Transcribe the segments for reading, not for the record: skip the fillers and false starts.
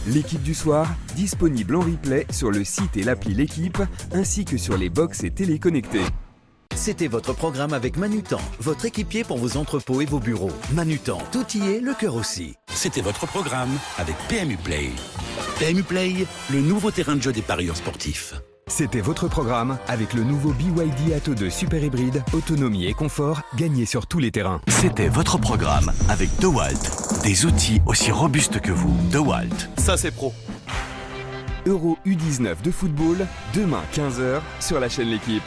L'équipe du soir, disponible en replay sur le site et l'appli L'équipe, ainsi que sur les box et téléconnectés. C'était votre programme avec Manutan, votre équipier pour vos entrepôts et vos bureaux. Manutan, tout y est, le cœur aussi. C'était votre programme avec PMU Play. PMU Play, le nouveau terrain de jeu des parieurs sportifs. C'était votre programme avec le nouveau BYD Atto 2 Super Hybride, autonomie et confort, gagné sur tous les terrains. C'était votre programme avec DeWalt. Des outils aussi robustes que vous. DeWalt. Ça c'est pro. Euro U19 de football, demain 15h sur la chaîne L'équipe.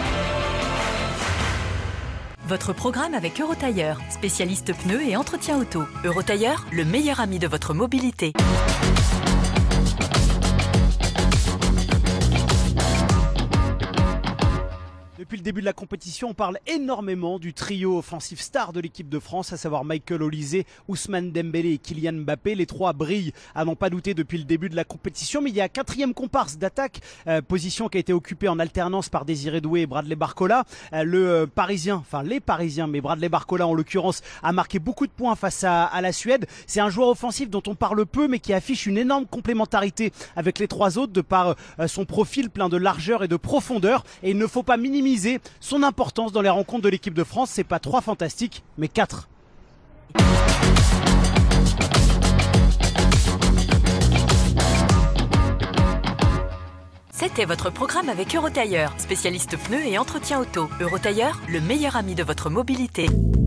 Votre programme avec Eurotailleur, spécialiste pneus et entretien auto. Eurotailleur, le meilleur ami de votre mobilité. Depuis le début de la compétition, on parle énormément du trio offensif star de l'équipe de France, à savoir Michael Olise, Ousmane Dembélé et Kylian Mbappé. Les trois brillent, à n'en pas douter, depuis le début de la compétition. Mais il y a un quatrième comparse d'attaque, position qui a été occupée en alternance par Désiré Doué et Bradley Barcola. Les Parisiens, mais Bradley Barcola en l'occurrence, a marqué beaucoup de points face à la Suède. C'est un joueur offensif dont on parle peu, mais qui affiche une énorme complémentarité avec les trois autres de par son profil plein de largeur et de profondeur. Et il ne faut pas minimiser son importance dans les rencontres de l'équipe de France. C'est pas 3 fantastiques, mais 4. C'était votre programme avec Eurotailleur, spécialiste pneus et entretien auto. Eurotailleur, le meilleur ami de votre mobilité.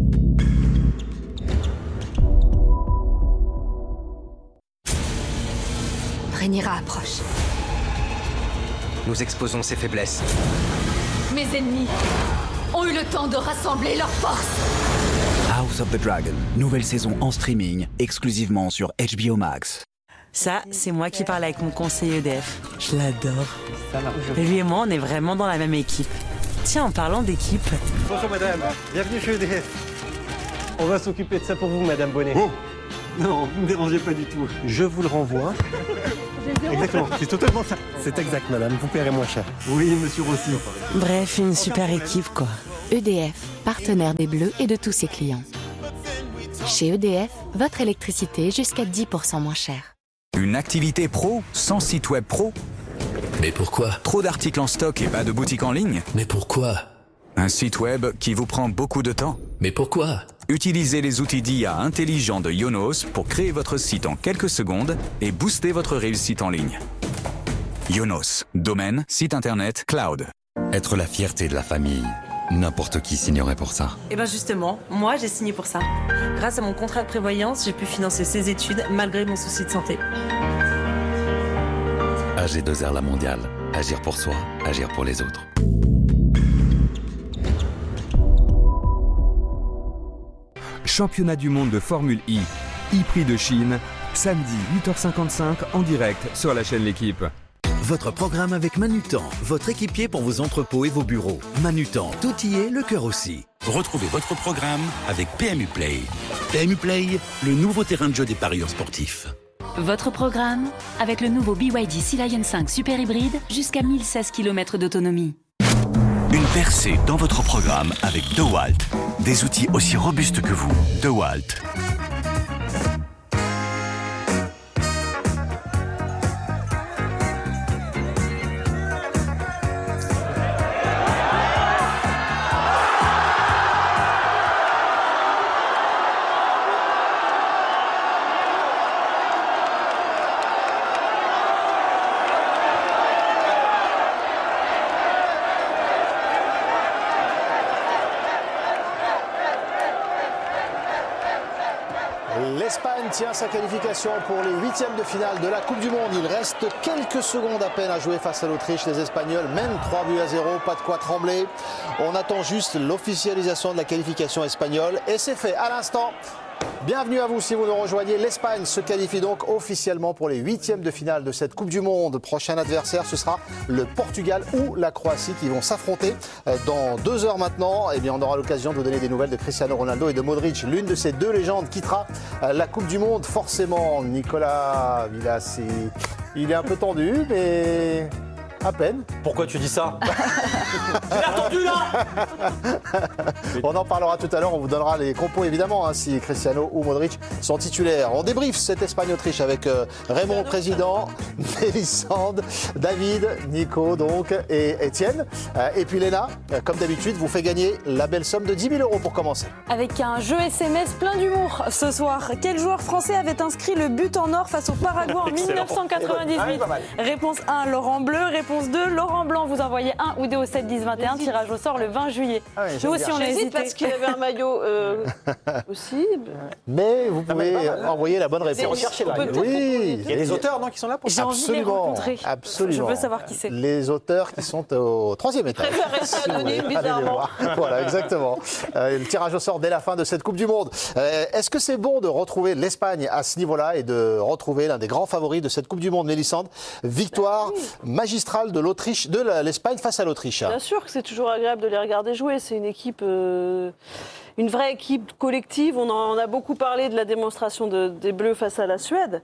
Rhaenyra approche. Nous exposons ses faiblesses. Mes ennemis ont eu le temps de rassembler leurs forces. House of the Dragon, nouvelle saison en streaming, exclusivement sur HBO Max. Ça, c'est moi qui parle avec mon conseiller EDF. Je l'adore. Lui et moi, on est vraiment dans la même équipe. Tiens, en parlant d'équipe... Bonjour madame, bienvenue chez EDF. On va s'occuper de ça pour vous, madame Bonnet. Oh non, vous ne me dérangez pas du tout. Je vous le renvoie. Exactement, c'est totalement ça. C'est exact, madame, vous paierez moins cher. Oui, monsieur Rossi. Bref, une super équipe, quoi. EDF, partenaire des Bleus et de tous ses clients. Chez EDF, votre électricité est jusqu'à 10% moins chère. Une activité pro sans site web pro? Mais pourquoi? Trop d'articles en stock et pas de boutique en ligne? Mais pourquoi? Un site web qui vous prend beaucoup de temps? Mais pourquoi? Utilisez les outils d'IA intelligents de Yonos pour créer votre site en quelques secondes et booster votre réussite en ligne. Yonos, domaine, site internet, cloud. Être la fierté de la famille. N'importe qui signerait pour ça. Et bien justement, moi j'ai signé pour ça. Grâce à mon contrat de prévoyance, j'ai pu financer ses études malgré mon souci de santé. AG2R La Mondiale. Agir pour soi, agir pour les autres. Championnat du monde de Formule I, e-Prix de Chine, samedi 8h55 en direct sur la chaîne L'équipe. Votre programme avec Manutan, votre équipier pour vos entrepôts et vos bureaux. Manutan, tout y est, le cœur aussi. Retrouvez votre programme avec PMU Play. PMU Play, le nouveau terrain de jeu des parieurs sportifs. Votre programme avec le nouveau BYD Sea Lion 5 Super Hybride jusqu'à 1016 km d'autonomie. Une percée dans votre programme avec DeWalt. Des outils aussi robustes que vous. DeWalt. L'Espagne tient sa qualification pour les huitièmes de finale de la Coupe du Monde. Il reste quelques secondes à peine à jouer face à l'Autriche. Les Espagnols mènent 3-0, pas de quoi trembler. On attend juste l'officialisation de la qualification espagnole et c'est fait à l'instant. Bienvenue à vous si vous nous rejoignez. L'Espagne se qualifie donc officiellement pour les huitièmes de finale de cette Coupe du Monde. Prochain adversaire, ce sera le Portugal ou la Croatie qui vont s'affronter dans 2 heures maintenant. Eh bien, on aura l'occasion de vous donner des nouvelles de Cristiano Ronaldo et de Modric. L'une de ces deux légendes quittera la Coupe du Monde. Forcément, Nicolas Villas, il est un peu tendu, mais À peine. Pourquoi tu dis ça? J'ai attendu là. On en parlera tout à l'heure, on vous donnera les compos évidemment, hein, si Cristiano ou Modric sont titulaires. On débriefe cette Espagne-Autriche avec Raymond, président, Mélissande, David, Nico donc, et Étienne. Et puis Léna, comme d'habitude, vous fait gagner la belle somme de 10 000 € pour commencer. Avec un jeu SMS plein d'humour ce soir. Quel joueur français avait inscrit le but en or face au Paraguay en 1998? Réponse 1, Laurent Bleu. Réponse 2, Laurent Blanc. Vous envoyez 1 ou 2 au 7 10 21. Tirage au sort le 20 juillet. Ah oui, nous aussi, on a hésité. parce qu'il avait un maillot aussi. Mais vous pouvez envoyer la bonne réponse. Oui, il y a des auteurs non, qui sont là pour ça. J'ai envie de les rencontrer. Absolument. Je veux savoir qui c'est. Les auteurs qui sont au 3e étage. Je préfère rester anonyme, bizarrement. Voilà, exactement. Le tirage au sort dès la fin de cette Coupe du Monde. Est-ce que c'est bon de retrouver l'Espagne à ce niveau-là et de retrouver l'un des grands favoris de cette Coupe du Monde, Mélissande? Victoire magistrale de l'Autriche, de l'Espagne face à l'Autriche. Bien sûr que c'est toujours agréable de les regarder jouer. C'est une équipe, une vraie équipe collective. On en a beaucoup parlé de la démonstration des Bleus face à la Suède.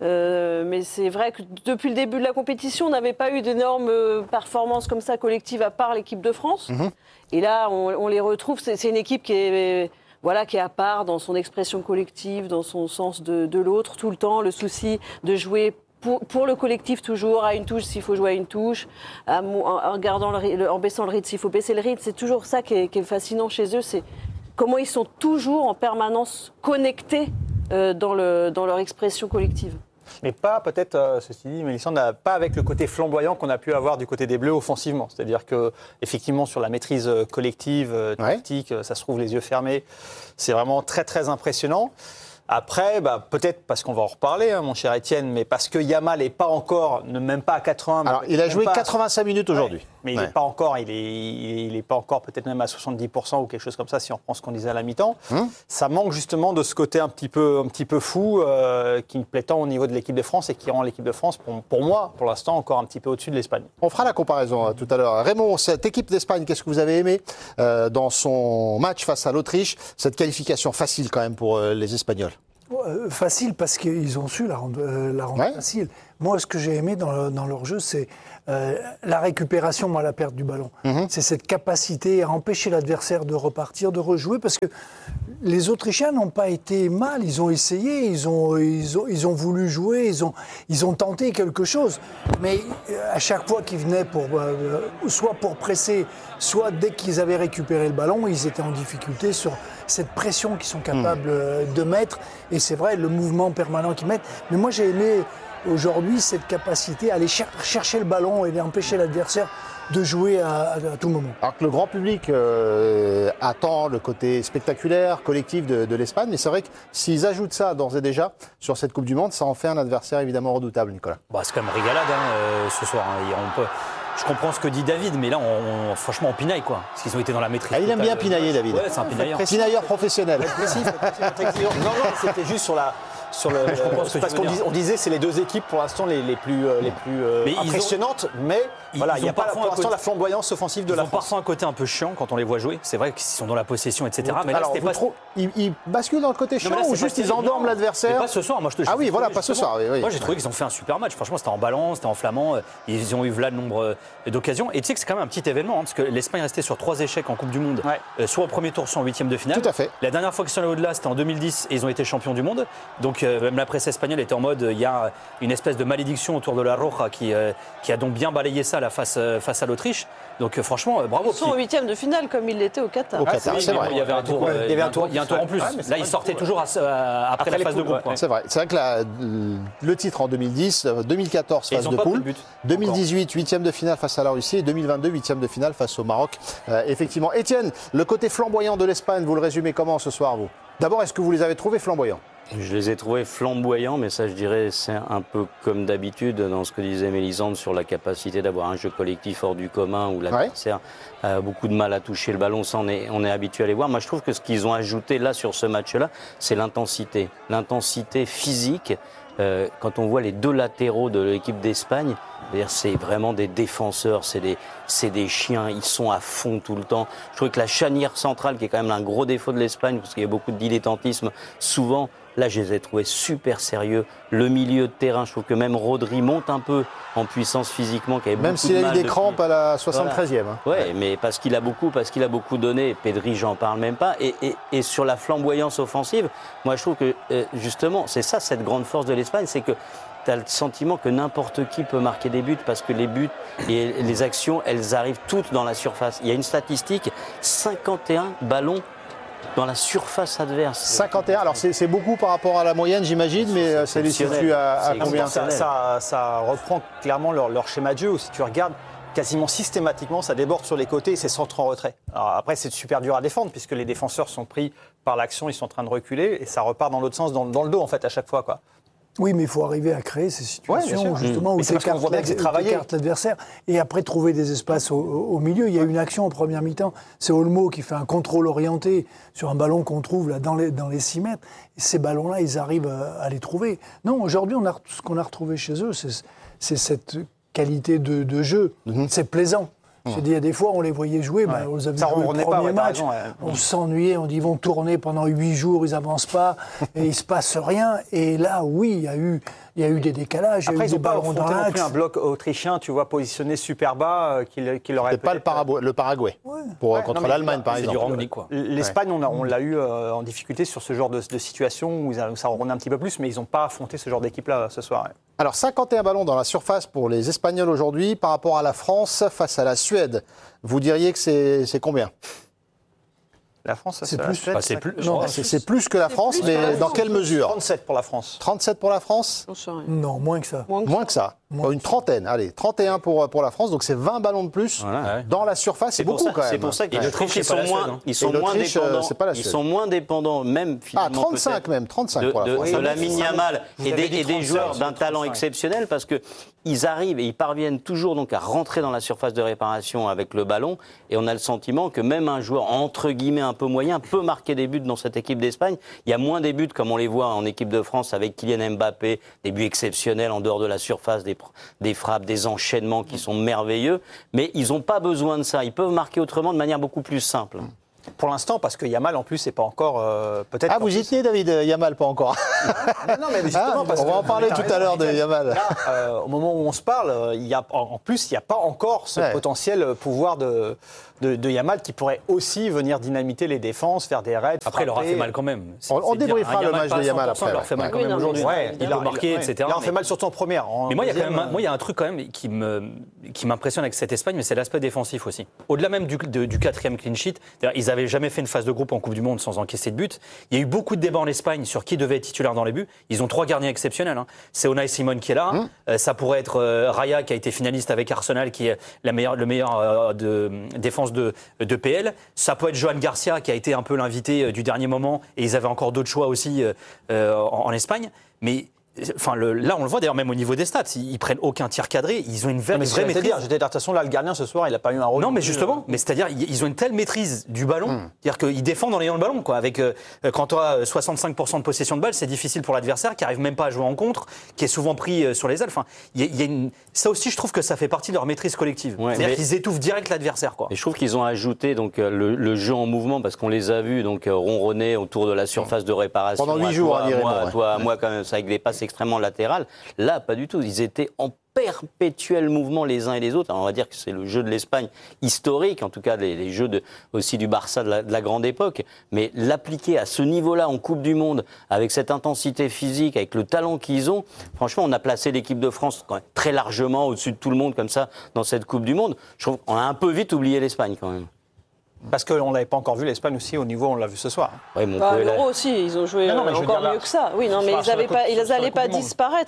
Mais c'est vrai que depuis le début de la compétition, on n'avait pas eu d'énormes performances comme ça collectives à part l'équipe de France. Et là, on les retrouve. C'est une équipe qui est à part dans son expression collective, dans son sens de l'autre tout le temps. Le souci de jouer pour le collectif toujours, à une touche s'il faut jouer à une touche, en baissant le rythme s'il faut baisser le rythme. C'est toujours ça qui est fascinant chez eux, c'est comment ils sont toujours en permanence connectés dans leur expression collective. Mais pas peut-être, ceci dit, Mélissande, pas avec le côté flamboyant qu'on a pu avoir du côté des Bleus offensivement. C'est-à-dire qu'effectivement, sur la maîtrise collective, tactique, ça se trouve les yeux fermés, c'est vraiment très très impressionnant. Après, peut-être parce qu'on va en reparler, hein, mon cher Étienne, mais parce que Yamal n'est pas encore, même pas à 80. Alors, il a joué 85 minutes aujourd'hui. Mais il n'est pas encore, il est pas encore peut-être même à 70% ou quelque chose comme ça, si on reprend ce qu'on disait à la mi-temps. Ça manque justement de ce côté un petit peu fou qui me plaît tant au niveau de l'équipe de France et qui rend l'équipe de France, pour moi, pour l'instant, encore un petit peu au-dessus de l'Espagne. On fera la comparaison tout à l'heure. Raymond, cette équipe d'Espagne, qu'est-ce que vous avez aimé dans son match face à l'Autriche? Cette qualification facile quand même pour les Espagnols. Facile parce qu'ils ont su la rendre facile. Moi, ce que j'ai aimé dans leur jeu, c'est la récupération à la perte du ballon. C'est cette capacité à empêcher l'adversaire de repartir, de rejouer, parce que les Autrichiens n'ont pas été mal. Ils ont essayé, ils ont voulu jouer, ils ont tenté quelque chose. Mais à chaque fois qu'ils venaient soit pour presser, soit dès qu'ils avaient récupéré le ballon, ils étaient en difficulté sur cette pression qu'ils sont capables de mettre. Et c'est vrai, le mouvement permanent qu'ils mettent. Mais moi, j'ai aimé aujourd'hui cette capacité à aller chercher le ballon et d'empêcher l'adversaire de jouer à tout moment. Alors que le grand public attend le côté spectaculaire, collectif de l'Espagne, mais c'est vrai que s'ils ajoutent ça d'ores et déjà sur cette Coupe du Monde, ça en fait un adversaire évidemment redoutable, Nicolas. C'est quand même régalade ce soir. Je comprends ce que dit David, mais là, franchement, on pinaille, quoi. Parce qu'ils ont été dans la maîtrise. Il aime bien pinailler, David. Ouais, c'est un pinailleur. Pinailleur professionnel. Non, c'était juste sur parce qu'on disait c'est les deux équipes pour l'instant les plus impressionnantes, mais voilà, il n'y a pas pour l'instant la flamboyance offensive de la France. Ils ont parfois un côté un peu chiant quand on les voit jouer. C'est vrai qu'ils sont dans la possession, etc. Mais là, c'était pas trop. Ils basculent dans le côté chiant ou juste ils endorment l'adversaire? Pas ce soir, moi je te. Ah oui, voilà, pas ce soir. Moi j'ai trouvé qu'ils ont fait un super match. Franchement, c'était en ballon, c'était en flamand. Ils ont eu là le nombre d'occasions. Et tu sais que c'est quand même un petit événement, parce que l'Espagne restait sur 3 échecs en Coupe du Monde, soit au premier tour, soit en 8e de finale. Tout à fait. La dernière fois qu'ils sont allés au-delà, c'était en 2010 et ils ont été champions du monde. Donc même la presse espagnole était en mode, il y a une espèce de malédiction autour de la Roja qui a donc bien balayé ça là, face à l'Autriche. Donc franchement, bravo. Ils sont en 8e de finale comme ils l'étaient au Qatar. Au Qatar, c'est vrai. Il y avait un tour, il y a un tour en plus. Là, ils sortaient toujours après la phase de groupe. C'est vrai. C'est vrai que le titre en 2010, 2014 phase de poule, 2018 8e de finale face à la Russie et 2022 8e de finale face au Maroc. Effectivement. Étienne, le côté flamboyant de l'Espagne, vous le résumez comment ce soir, vous? D'abord, est-ce que vous les avez trouvés flamboyants? Je les ai trouvés flamboyants, mais ça, je dirais, c'est un peu comme d'habitude dans ce que disait Mélissande sur la capacité d'avoir un jeu collectif hors du commun où l'adversaire a beaucoup de mal à toucher le ballon. Ça, on est habitué à les voir. Moi, je trouve que ce qu'ils ont ajouté là sur ce match-là, c'est l'intensité. L'intensité physique. Quand on voit les deux latéraux de l'équipe d'Espagne, c'est vraiment des défenseurs, c'est des chiens, ils sont à fond tout le temps. Je trouve que la charnière centrale, qui est quand même un gros défaut de l'Espagne, parce qu'il y a beaucoup de dilettantisme, souvent Là, je les ai trouvés super sérieux. Le milieu de terrain, je trouve que même Rodri monte un peu en puissance physiquement. Même s'il a eu des crampes à la 73e. Voilà. Ouais, mais parce qu'il a beaucoup donné. Pedri, j'en parle même pas. Et sur la flamboyance offensive, moi, je trouve que justement, c'est ça cette grande force de l'Espagne, c'est que tu as le sentiment que n'importe qui peut marquer des buts parce que les buts et les actions, elles arrivent toutes dans la surface. Il y a une statistique, 51 ballons dans la surface adverse. 51, alors c'est beaucoup par rapport à la moyenne, j'imagine, mais ça les situe à combien? Ça reprend clairement leur schéma de jeu, où si tu regardes, quasiment systématiquement, ça déborde sur les côtés et c'est centre en retrait. Alors après, c'est super dur à défendre puisque les défenseurs sont pris par l'action, ils sont en train de reculer et ça repart dans l'autre sens, dans le dos en fait à chaque fois, quoi. Oui, mais il faut arriver à créer ces situations justement où tu écartes l'adversaire et après trouver des espaces au milieu. Il y a une action en première mi-temps, c'est Olmo qui fait un contrôle orienté sur un ballon qu'on trouve là dans les 6 mètres. Et ces ballons-là, ils arrivent à les trouver. Non, aujourd'hui, ce qu'on a retrouvé chez eux, c'est cette qualité de jeu. C'est plaisant. Je dis, il y a des fois, on les voyait jouer, on les avait joué le premier match, on s'ennuyait, on dit, ils vont tourner pendant 8 jours, ils n'avancent pas, et il ne se passe rien. Et là, oui, il y a eu des décalages, après, il y a eu des ballons dans l'axe. Après, ils n'ont pas affronté un bloc autrichien, tu vois, positionné super bas, qui aurait... C'est pas le Paraguay, contre l'Allemagne, par exemple. C'est du rugby, quoi. L'Espagne, on l'a eu en difficulté sur ce genre de situation où ça remonte un petit peu plus, mais ils n'ont pas affronté ce genre d'équipe-là ce soir. Alors, 51 ballons dans la surface pour les Espagnols aujourd'hui par rapport à la France face à la Suède. Vous diriez que c'est combien? La France, c'est plus. C'est plus que la France, mais dans quelle mesure? 37 pour la France. 37 pour la France? Non, moins que ça. Moins que ça. Une trentaine, allez, 31 pour la France, donc c'est 20 ballons de plus dans la surface, c'est beaucoup quand même. C'est pour ça qu'ils sont moins dépendants, même finalement. 35 même, 35 pour la France. De Lamine Yamal et des joueurs d'un talent exceptionnel parce que ils arrivent et ils parviennent toujours donc à rentrer dans la surface de réparation avec le ballon et on a le sentiment que même un joueur entre guillemets un peu moyen peut marquer des buts dans cette équipe d'Espagne. Il y a moins des buts comme on les voit en équipe de France avec Kylian Mbappé, des buts exceptionnels en dehors de la surface, des frappes, des enchaînements qui sont merveilleux, mais ils n'ont pas besoin de ça. Ils peuvent marquer autrement de manière beaucoup plus simple. Pour l'instant, parce que Yamal, en plus, c'est pas encore peut-être... Ah, vous y tenez, David, Yamal, pas encore. Non, mais justement... parce on va en parler tout à l'heure de Yamal. Là, au moment où on se parle, en plus, il n'y a pas encore ce potentiel pouvoir de Yamal qui pourrait aussi venir dynamiter les défenses, faire des raids. Après, il leur a fait mal quand même. On débriefera le match de Yamal après. Il leur fait mal quand même aujourd'hui. Il a marqué, etc. Il leur fait mal surtout en première. Mais moi, il y a un truc quand même qui m'impressionne avec cette Espagne, mais c'est l'aspect défensif aussi. Au-delà même du 4e clean sheet, ils n'avaient jamais fait une phase de groupe en Coupe du Monde sans encaisser de but. Il y a eu beaucoup de débats en Espagne sur qui devait être titulaire dans les buts. Ils ont 3 gardiens exceptionnels. C'est Unai Simon qui est là. Ça pourrait être Raya qui a été finaliste avec Arsenal, qui est le meilleur de défense de PL. Ça peut être Johan Garcia qui a été un peu l'invité du dernier moment et ils avaient encore d'autres choix aussi en Espagne. Mais enfin, là, on le voit d'ailleurs même au niveau des stats. Ils prennent aucun tir cadré. ils ont une vraie maîtrise. J'étais de toute façon, là, le gardien ce soir, il n'a pas eu un rôle. Non, mais justement, mais c'est-à-dire ils ont une telle maîtrise du ballon, c'est-à-dire qu'ils défendent en ayant le ballon, quoi. Avec quand tu as 65% de possession de balle, c'est difficile pour l'adversaire qui arrive même pas à jouer en contre, qui est souvent pris sur les ailes. Enfin, ça aussi, je trouve que ça fait partie de leur maîtrise collective. C'est-à-dire qu'ils étouffent direct l'adversaire, quoi. Et je trouve qu'ils ont ajouté donc le jeu en mouvement parce qu'on les a vus donc ronronner autour de la surface de réparation pendant 8 jours, moi quand même, ça avec des passes extrêmement latérales. Là, pas du tout. Ils étaient en perpétuel mouvement les uns et les autres. Alors, on va dire que c'est le jeu de l'Espagne historique, en tout cas les jeux aussi du Barça de la grande époque. Mais l'appliquer à ce niveau-là en Coupe du Monde, avec cette intensité physique, avec le talent qu'ils ont, franchement, on a placé l'équipe de France quand même très largement au-dessus de tout le monde comme ça dans cette Coupe du Monde. Je trouve qu'on a un peu vite oublié l'Espagne quand même. Parce qu'on n'avait pas encore vu l'Espagne aussi au niveau, on l'a vu ce soir. Ouais, l'Euro aussi, ils ont joué encore mieux que ça. Oui, non, mais ils n'allaient pas disparaître.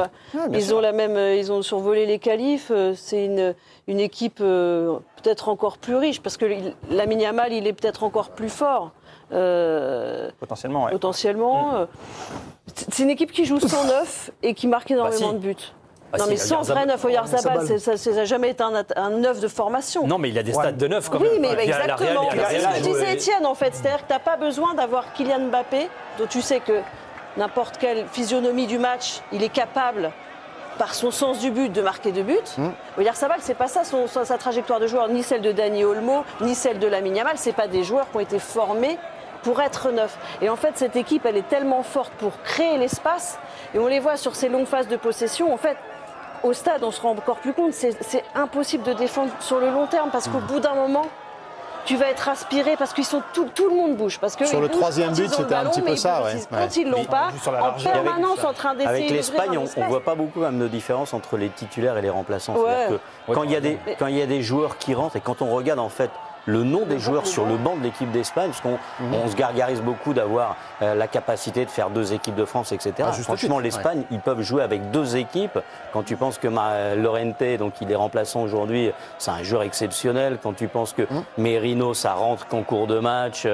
Ils ont survolé les qualifs. C'est une équipe peut-être encore plus riche parce que Lamine Yamal, il est peut-être encore plus fort. Potentiellement, oui. Potentiellement. C'est une équipe qui joue sans neuf et qui marque énormément de buts. Non, mais sans vrai neuf, Oyarzabal, ça n'a jamais été un neuf de formation. Non, mais il a des stats de neuf quand même. Oui, mais exactement. C'est ce que disait Étienne, en fait. C'est-à-dire que tu n'as pas besoin d'avoir Kylian Mbappé, dont tu sais que n'importe quelle physionomie du match, il est capable, par son sens du but, de marquer 2 buts. Oyarzabal, c'est pas ça sa trajectoire de joueur, ni celle de Dani Olmo, ni celle de Lamine Yamal. C'est pas des joueurs qui ont été formés pour être neuf. Et en fait, cette équipe, elle est tellement forte pour créer l'espace. Et on les voit sur ces longues phases de possession. En fait, au stade, on se rend encore plus compte, c'est impossible de défendre sur le long terme parce qu'au bout d'un moment, tu vas être aspiré parce qu'ils sont tout le monde bouge. Parce que sur le troisième but, c'était un petit peu ça. Quand ils l'ont pas, en permanence en train d'essayer. Avec l'Espagne, on ne voit pas beaucoup même de différence entre les titulaires et les remplaçants. C'est-à-dire que quand il y a des joueurs qui rentrent et quand on regarde en fait le nom des joueurs sur le banc de l'équipe d'Espagne, parce qu'on se gargarise beaucoup d'avoir la capacité de faire 2 équipes de France, etc. Franchement, l'Espagne, ils peuvent jouer avec 2 équipes. Quand tu penses que Llorente, donc il est remplaçant aujourd'hui, c'est un joueur exceptionnel. Quand tu penses que Merino, ça rentre qu'en cours de match,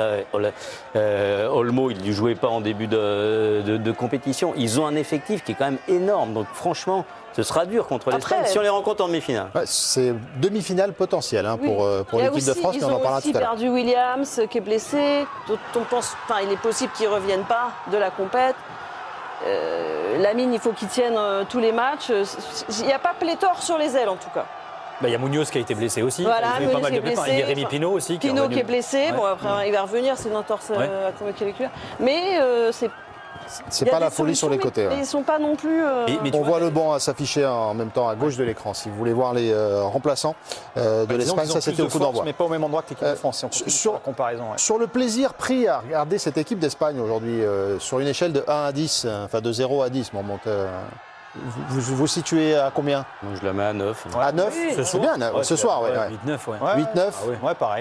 Olmo, il ne jouait pas en début de compétition. Ils ont un effectif qui est quand même énorme. Donc franchement, ce sera dur contre l'Espagne si on les rencontre en demi-finale. C'est demi-finale potentielle pour l'équipe de France, mais on en parlera tout à l'heure. Ils ont aussi perdu Williams qui est blessé, dont on pense, il est possible qu'il ne revienne pas de la compète. Lamine, il faut qu'il tienne tous les matchs. Il n'y a pas pléthore sur les ailes en tout cas. Il y a Munoz qui a été blessé aussi. Voilà, il y a pas mal de blessés. Il y a Rémi Pinault aussi. Pinault qui est blessé. Bon, après, il va revenir, c'est une entorse acromioculaire. Mais c'est pas la folie sur les côtés. Ils ne sont pas non plus. On voit le banc s'afficher en même temps à gauche de l'écran. Si vous voulez voir les remplaçants de l'Espagne, ça c'était au coup d'envoi. Mais pas au même endroit que l'équipe de France, sur la comparaison. Sur le plaisir pris à regarder cette équipe d'Espagne aujourd'hui, sur une échelle de 1 à 10, enfin de 0 à 10, vous vous situez à combien? Moi, je la mets à 9. À 9 C'est bien, ce soir, 8-9, 8-9 pareil.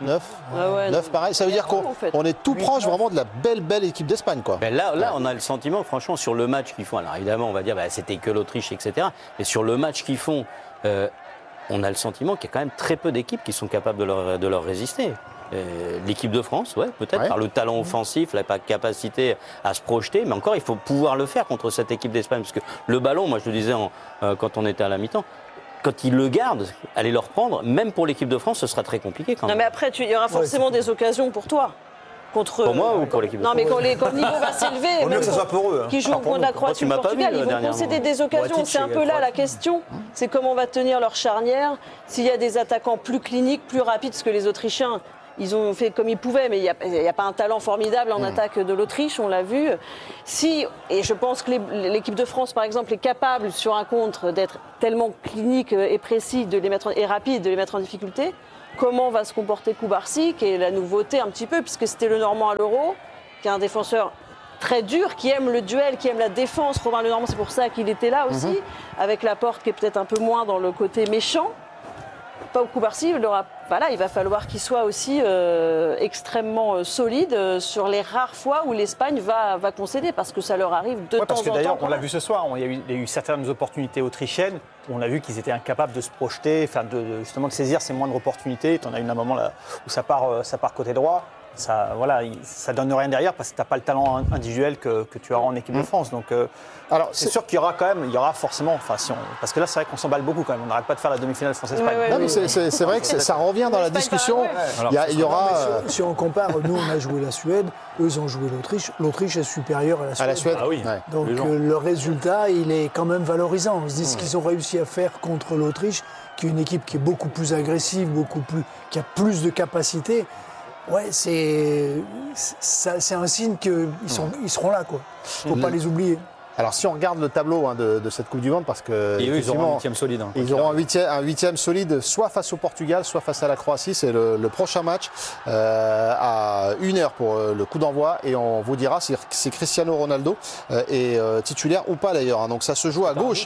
9 pareil. Ça veut dire qu'on est tout proche vraiment de la belle équipe d'Espagne, quoi. Là, on a le sentiment, franchement, sur le match qu'ils font, alors évidemment, on va dire, c'était que l'Autriche, etc. Mais sur le match qu'ils font, on a le sentiment qu'il y a quand même très peu d'équipes qui sont capables de leur résister. L'équipe de France, peut-être, par le talent offensif, la capacité à se projeter, mais encore, il faut pouvoir le faire contre cette équipe d'Espagne, parce que le ballon, moi je le disais quand on était à la mi-temps, quand ils le gardent, aller le reprendre, même pour l'équipe de France, ce sera très compliqué quand même. Non mais après, il y aura forcément des occasions pour toi. Pour moi ou pour l'équipe de France? Non, mais quand le niveau va s'élever, mieux que ça soit pour eux. Qui jouent contre la Croatie ou le Portugal, ils vont concéder des occasions. C'est un peu là la question. C'est comment on va tenir leur charnière, s'il y a des attaquants plus cliniques, plus rapides, parce que les Autrichiens, ils ont fait comme ils pouvaient, mais il n'y a pas un talent formidable en attaque de l'Autriche, on l'a vu. Et je pense que l'équipe de France, par exemple, est capable, sur un contre, d'être tellement clinique et précis et rapide, de les mettre en difficulté. Comment va se comporter Kubarsi, qui est la nouveauté un petit peu, puisque c'était le Normand à l'Euro, qui est un défenseur très dur, qui aime le duel, qui aime la défense. Romain Lenormand, c'est pour ça qu'il était là aussi, avec Laporte qui est peut-être un peu moins dans le côté méchant. Pas au Kubarsi, il va falloir qu'il soit aussi extrêmement solide sur les rares fois où l'Espagne va concéder, parce que ça leur arrive de temps en temps. Parce que d'ailleurs, on l'a vu ce soir, il y a eu certaines opportunités autrichiennes où on a vu qu'ils étaient incapables de se projeter, justement de saisir ces moindres opportunités. Tu en as une à un moment là où ça part côté droit. Ça donne rien derrière parce que tu n'as pas le talent individuel que tu as en équipe de France. Donc, alors, c'est sûr qu'il y aura forcément, parce que là, c'est vrai qu'on s'emballe beaucoup quand même. On n'arrête pas de faire la demi-finale France-Espagne. C'est vrai que ça revient dans la discussion. Il y aura. Si on compare, nous, on a joué la Suède, eux, ils ont joué l'Autriche. L'Autriche est supérieure à la Suède. Ah oui. Donc, le résultat, il est quand même valorisant. On se dit ce qu'ils ont réussi à faire contre l'Autriche, qui est une équipe qui est beaucoup plus agressive, qui a plus de capacité. Ouais, c'est un signe qu'ils seront là, quoi. Faut pas les oublier. Alors si on regarde le tableau de cette Coupe du Monde, parce que ils auront un 8e solide. Ils auront un 8e solide, soit face au Portugal, soit face à la Croatie. C'est le prochain match à 1h pour le coup d'envoi, et on vous dira si Cristiano Ronaldo est titulaire ou pas d'ailleurs. Donc ça se joue à gauche.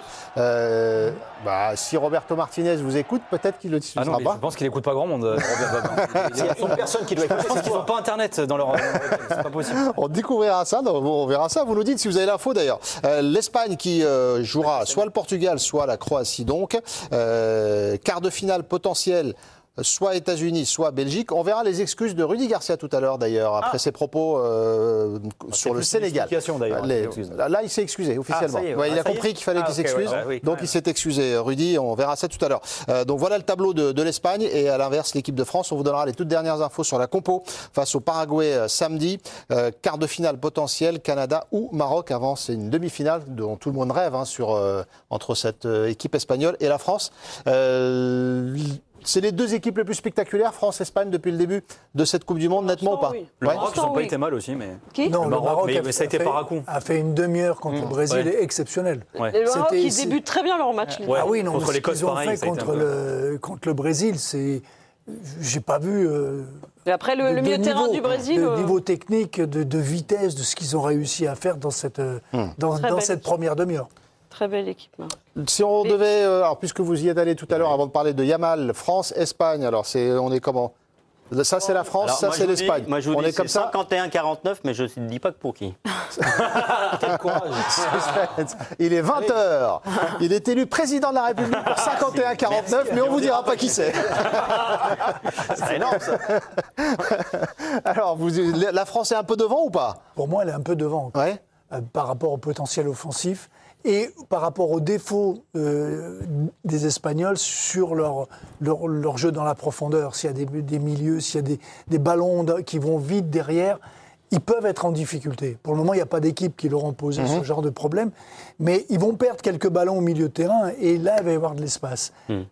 Si Roberto Martinez vous écoute, peut-être qu'il le diffusera pas. Je pense qu'il n'écoute pas grand monde. Il y a une personne qui doit écouter. Je pense qu'ils n'ont pas internet dans leur. C'est pas possible. On découvrira ça, on verra ça. Vous nous dites si vous avez l'info d'ailleurs. L'Espagne qui jouera soit le Portugal, soit la Croatie donc. Quart de finale potentiel. Soit États-Unis, soit Belgique. On verra les excuses de Rudy Garcia tout à l'heure, d'ailleurs, après ses propos sur le Sénégal. Là, il s'est excusé officiellement. Il a compris qu'il fallait qu'il s'excuse, donc il s'est excusé. Rudy, on verra ça tout à l'heure. Donc voilà le tableau de l'Espagne, et à l'inverse, l'équipe de France. On vous donnera les toutes dernières infos sur la compo face au Paraguay samedi. Quart de finale potentiel, Canada ou Maroc. Avant, c'est une demi-finale dont tout le monde rêve entre cette équipe espagnole et la France. C'est les deux équipes les plus spectaculaires, France-Espagne, depuis le début de cette Coupe du Monde, nettement ou pas? Oui. Le Maroc, ils n'ont pas été mal aussi, mais. Qui? Non, le Maroc ça a été par à-coup. a fait une demi-heure contre le Brésil exceptionnelle. Et le Maroc, ils débutent très bien leur match. Ouais. Ah oui, non, contre l'Écosse, pareil. Contre le Brésil, c'est. J'ai pas vu. Et après, le milieu de terrain du Brésil. Le niveau technique, de vitesse, de ce qu'ils ont réussi à faire dans cette première demi-heure. Très belle équipe. Si on devait, alors puisque vous y êtes allé tout à l'heure avant de parler de Yamal, France-Espagne, alors on est comment? Ça c'est la France, alors, ça c'est l'Espagne. Moi je vous on dis est comme ça. 51-49, mais je ne dis pas que pour qui. Quel courage. Il est 20h. Il est élu président de la République pour 51-49, mais on ne vous dira pas qui c'est. C'est énorme ça. Alors, la France est un peu devant ou pas? Pour moi, elle est un peu devant. Ouais. Par rapport au potentiel offensif et par rapport aux défauts des Espagnols sur leur jeu dans la profondeur. S'il y a des milieux, s'il y a des ballons qui vont vite derrière, ils peuvent être en difficulté. Pour le moment, il n'y a pas d'équipe qui leur ont posé ce genre de problème, mais ils vont perdre quelques ballons au milieu de terrain et là, il va y avoir de l'espace.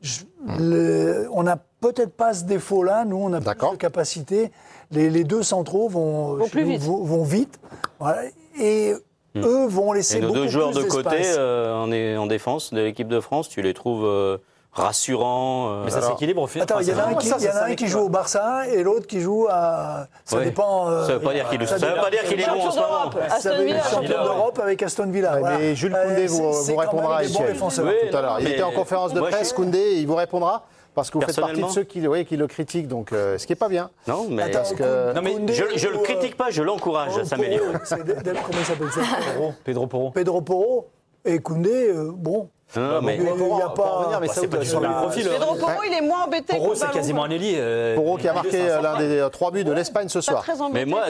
On n'a peut-être pas ce défaut-là, nous, on a plus de capacité. Les deux centraux vont vite. Voilà, et eux vont laisser beaucoup plus d'espace. Et nos deux joueurs de côté en défense de l'équipe de France, tu les trouves rassurants. Mais ça s'équilibre au final. Attends, il y en a un qui joue au Barça et l'autre qui joue à... Ça dépend... ça ne veut pas dire qu'il est bon en ce moment. Ça veut dire champion d'Europe avec Aston Villa. Voilà. Mais Jules Koundé vous répondra à Etienne tout à l'heure. Il était en conférence de presse, Koundé, il vous répondra. Parce que vous faites partie de ceux qui le critiquent, donc ce qui n'est pas bien. Non, mais, je ne le critique pas, je l'encourage à s'améliorer. Comment il s'appelle ça? Pedro Porro. Pedro Porro et Koundé, bon. Non, mais il n'y a pas. C'est pas sur le profil. Pedro Porro, il est moins embêté. Porro, c'est quasiment un ailier. Porro qui a marqué l'un des 3 buts de l'Espagne ce soir. Mais moi,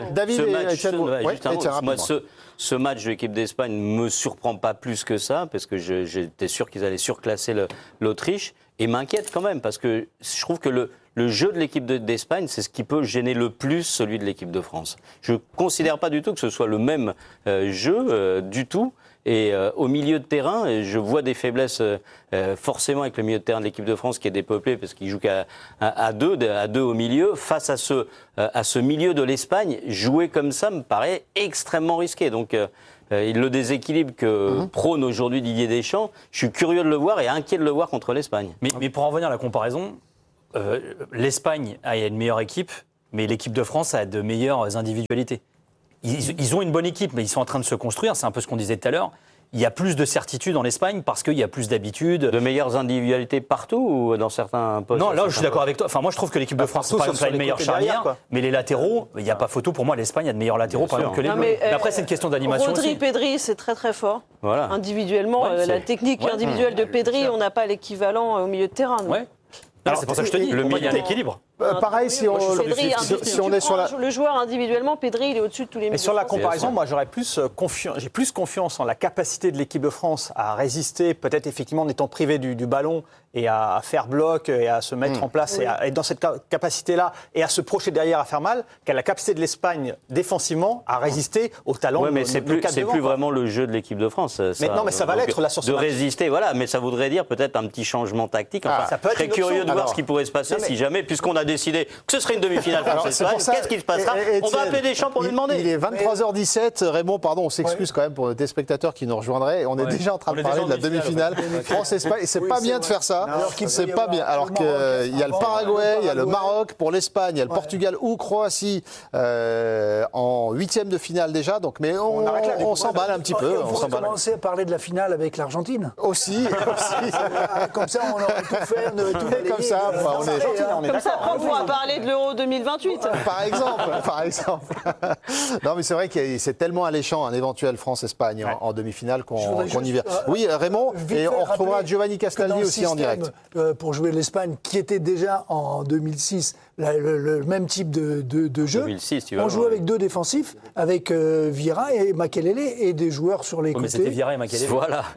ce match de l'équipe d'Espagne ne me surprend pas plus que ça, parce que j'étais sûr qu'ils allaient surclasser l'Autriche, et m'inquiète quand même, parce que je trouve que le jeu de l'équipe d'Espagne, c'est ce qui peut gêner le plus celui de l'équipe de France. Je ne considère pas du tout que ce soit le même jeu du tout. Et au milieu de terrain, je vois des faiblesses forcément avec le milieu de terrain de l'équipe de France qui est dépeuplé parce qu'il joue à deux au milieu. Face à ce milieu de l'Espagne, jouer comme ça me paraît extrêmement risqué. Donc le déséquilibre que prône aujourd'hui Didier Deschamps, je suis curieux de le voir et inquiet de le voir contre l'Espagne. Mais pour en revenir à la comparaison, l'Espagne a une meilleure équipe, mais l'équipe de France a de meilleures individualités. Ils ont une bonne équipe, mais ils sont en train de se construire. C'est un peu ce qu'on disait tout à l'heure. Il y a plus de certitude en Espagne parce qu'il y a plus d'habitude. De meilleures individualités partout ou dans certains postes? Non, là, je suis d'accord avec toi. Enfin, moi, je trouve que l'équipe de France, par exemple, a une meilleure charnière. Mais les latéraux, il n'y a pas photo. Pour moi, l'Espagne a de meilleurs latéraux, par exemple, que les Bleus. Mais après, c'est une question d'animation aussi. Pedri, c'est très très fort. Voilà. Individuellement, la technique individuelle de Pedri, on n'a pas l'équivalent au milieu de terrain. C'est pour ça que je te dis, il y a un équilibre. Pareil, si on est sur la... Le joueur individuellement, Pedri, il est au-dessus de tous les milieux. Et sur la comparaison, moi, j'ai plus confiance en la capacité de l'équipe de France à résister, peut-être effectivement en étant privé du ballon et à faire bloc et à se mettre en place et à être dans cette capacité-là et à se projeter derrière à faire mal, qu'à la capacité de l'Espagne défensivement à résister au talent. Oui, mais c'est plus vraiment le jeu de l'équipe de France. Mais ça va l'être là sur ce match. De résister, voilà, mais ça voudrait dire peut-être un petit changement tactique. Enfin, ça peut être très curieux de voir ce qui pourrait se passer si jamais, puisqu'on a décidé que ce serait une demi-finale France-Espagne, qu'est-ce qui se passera? On va appeler Deschamps pour lui demander. Il est 23h17. Raymond, pardon, on s'excuse quand même pour les téléspectateurs qui nous rejoindraient. On est déjà en train de parler de la demi-finale France-Espagne. C'est pas bien de faire ça. C'est pas bien. Alors qu'il y a le Paraguay, il y a le Maroc. Pour l'Espagne, il y a le Portugal ou Croatie en 8e de finale déjà. Donc, mais on s'emballe un petit peu. On va commencer à parler de la finale avec l'Argentine. Aussi. Comme ça, on aurait tout fait. Comme ça, comme ça, on pourra parler de l'Euro 2028. Par exemple. Non, mais c'est vrai que c'est tellement alléchant un éventuel France-Espagne en demi-finale qu'on y va. Oui, Raymond, et on retrouvera Giovanni Castaldi aussi en direct. Pour jouer l'Espagne, qui était déjà en 2006 le même type de jeu. 2006, on joue avec deux défensifs, avec Vieira et Makelele et des joueurs sur les côtés. Mais c'était Vieira et Makelele. Voilà.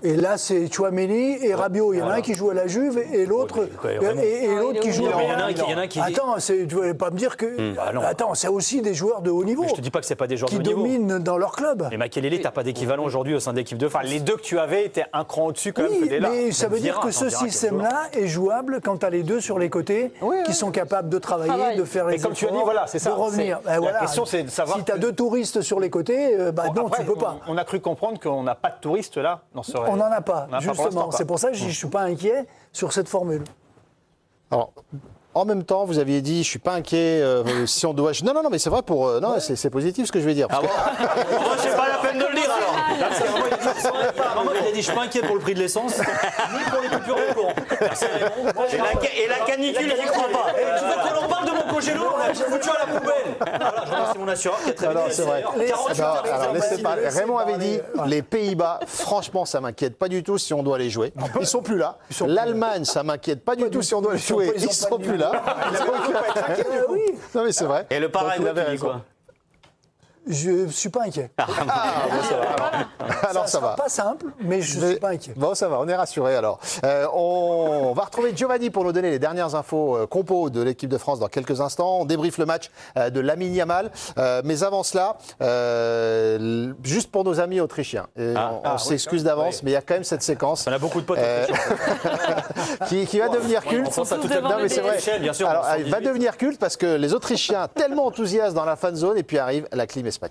Et là, c'est Tchouaméni et Rabiot. Il y en a un qui joue à la Juve et l'autre qui joue à qui... Attends, tu ne vas pas me dire que... Attends, c'est aussi des joueurs de haut niveau. Mais je te dis pas que c'est pas des joueurs de haut niveau. Qui dominent dans leur club. Mais Makelele, t'as pas d'équivalent aujourd'hui au sein de l'équipe de France. Les deux que tu avais étaient un cran au-dessus quand même que là. Mais ça veut dire que ce système-là est jouable quand tu as les deux sur les côtés qui sont capables de travailler, de faire les efforts, comme tu as dit, voilà, c'est ça. De revenir. La question, c'est de savoir... Si tu as deux touristes sur les côtés, non, tu peux pas. On a cru comprendre qu'on n'a pas de touristes là. On n'en a pas, justement. C'est pour ça que je ne suis pas inquiet sur cette formule. Alors, en même temps, vous aviez dit, je ne suis pas inquiet si on doit... Non, mais c'est vrai pour... non, c'est positif ce que je vais dire. Ah bon c'est pas la peine de le dire alors. Vraiment, il a dit, je ne suis pas inquiet pour le prix de l'essence, ni pour les coupures de courant. Et la canicule, j'y crois pas. Tu veux que l'on parle de mon congélo, on l'a foutu à la poubelle. Voilà, je remercie mon assureur qui a très bien. C'est vrai. Alors, laissez pas. Raymond avait dit, les Pays-Bas, franchement, ça m'inquiète pas du tout si on doit les jouer. Ils sont plus là. L'Allemagne, ça m'inquiète pas du tout si on doit les jouer. Ils sont plus là. Non mais c'est vrai. Et le Paraguay, tu dis quoi? Je suis pas inquiet. Alors ça va. Pas simple, mais je suis pas inquiet. Bon, ça va, on est rassuré alors. On va retrouver Giovanni pour nous donner les dernières infos compos de l'équipe de France dans quelques instants. On débriefe le match de Lamine Yamal. Mais avant cela, juste pour nos amis autrichiens, on s'excuse d'avance, mais il y a quand même cette séquence. On a beaucoup de potes qui va devenir culte. Non, mais c'est vrai. Bien sûr, alors, il va devenir culte parce que les Autrichiens tellement enthousiastes dans la fan zone et puis arrive la clim espagnole.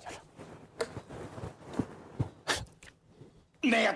Merde.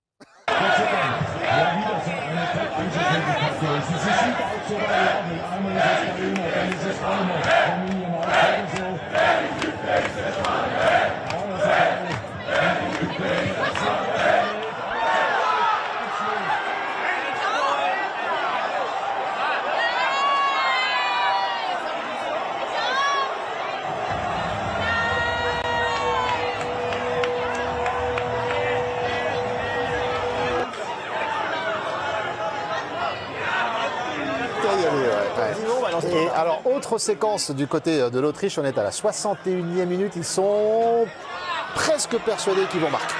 Et alors, autre séquence du côté de l'Autriche, on est à la 61e minute, ils sont presque persuadés qu'ils vont marquer.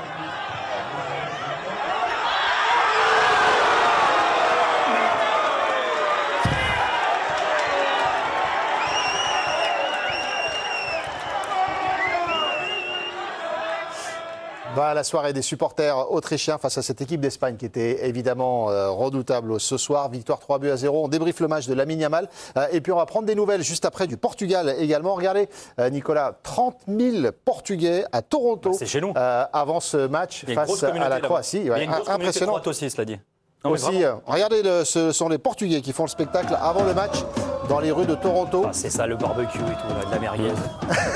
La soirée des supporters autrichiens face à cette équipe d'Espagne qui était évidemment redoutable ce soir. Victoire 3-0. On débriefe le match de Lamine Yamal. Et puis on va prendre des nouvelles juste après du Portugal également. Regardez, Nicolas, 30 000 Portugais à Toronto c'est chez nous. Avant ce match face à la Croatie. Il y a une grosse impressionnant. Croate aussi, cela dit. Non, aussi, regardez, ce sont les Portugais qui font le spectacle avant le match dans les rues de Toronto. C'est ça le barbecue et tout, de la merguez.